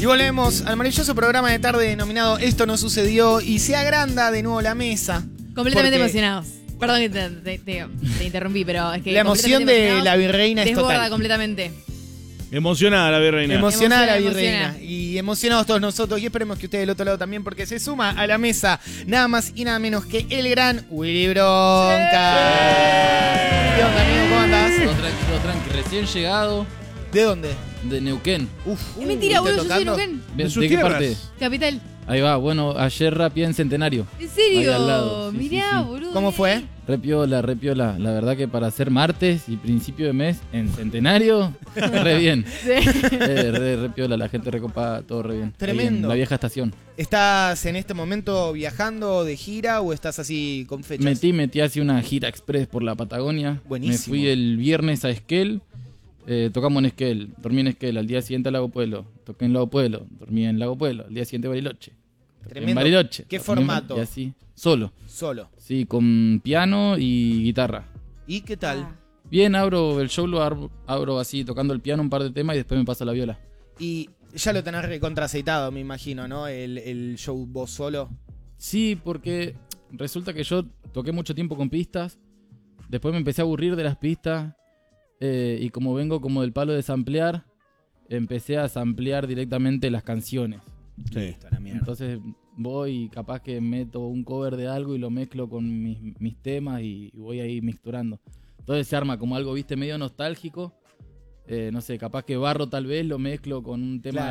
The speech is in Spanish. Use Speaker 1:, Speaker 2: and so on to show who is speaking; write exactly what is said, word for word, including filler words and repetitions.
Speaker 1: Y volvemos al maravilloso programa de tarde denominado Esto no sucedió y se agranda de nuevo la mesa.
Speaker 2: Completamente
Speaker 1: porque
Speaker 2: emocionados. Perdón que te, te, te, te interrumpí, pero es que
Speaker 1: la emoción de la virreina es
Speaker 2: desborda
Speaker 1: total.
Speaker 2: completamente.
Speaker 3: Emocionada la virreina.
Speaker 1: Emocionada la
Speaker 2: Emociona,
Speaker 1: virreina.
Speaker 2: emociona.
Speaker 1: Y emocionados todos nosotros. Y esperemos que ustedes del otro lado también, porque se suma a la mesa nada más y nada menos que el gran Willy Bronca. ¿Qué onda, amigo? ¿Cómo andás?
Speaker 4: Todo tranquilo, tranquilo. Recién llegado
Speaker 1: ¿De dónde?
Speaker 4: de Neuquén.
Speaker 1: Uf,
Speaker 2: Es mentira,
Speaker 1: uh,
Speaker 2: boludo, yo soy
Speaker 1: tocando.
Speaker 2: Neuquén.
Speaker 4: ¿De,
Speaker 3: De sus
Speaker 4: ¿de qué
Speaker 3: tierras.
Speaker 4: parte?
Speaker 2: Capital.
Speaker 4: Ahí va, bueno, ayer rapié en Centenario.
Speaker 2: ¿En serio?
Speaker 4: Ahí al lado, sí,
Speaker 2: Mirá,
Speaker 4: sí, sí.
Speaker 2: boludo.
Speaker 1: ¿Cómo fue?
Speaker 4: Repiola, repiola. La verdad que para ser martes y principio de mes en Centenario, re bien.
Speaker 2: Sí.
Speaker 4: Eh, re, repiola, la gente recopa todo re bien.
Speaker 1: Tremendo.
Speaker 4: Ahí en la vieja estación.
Speaker 1: ¿Estás en este momento viajando de gira o estás así con fechas?
Speaker 4: Metí, metí así una gira express por la Patagonia.
Speaker 1: Buenísimo.
Speaker 4: Me fui el viernes a Esquel. Eh, tocamos en Esquel, dormí en Esquel, al día siguiente a Lago Pueblo, toqué en Lago Pueblo, dormí en Lago Pueblo, al día siguiente Bariloche, toqué
Speaker 1: Tremendo.
Speaker 4: en Bariloche.
Speaker 1: ¿Qué
Speaker 4: dormí en
Speaker 1: formato?
Speaker 4: Bar- Y así, solo,
Speaker 1: Solo.
Speaker 4: sí, con piano y guitarra.
Speaker 1: ¿Y qué tal?
Speaker 2: Ah.
Speaker 4: Bien, abro el show, lo abro, abro así, tocando el piano un par de temas y después me paso la viola.
Speaker 1: Y ya lo tenés recontraceitado, me imagino, ¿no? El, el show vos solo.
Speaker 4: Sí, porque resulta que yo toqué mucho tiempo con pistas, después me empecé a aburrir de las pistas eh, y como vengo como del palo de samplear, empecé a samplear directamente las canciones.
Speaker 3: Sí.
Speaker 1: La mierda.
Speaker 4: Entonces voy y capaz que meto un cover de algo y lo mezclo con mis, mis temas y voy ahí mixturando. Entonces se arma como algo, viste, medio nostálgico. Eh, no sé, capaz que barro tal vez lo mezclo con un tema
Speaker 1: Claro.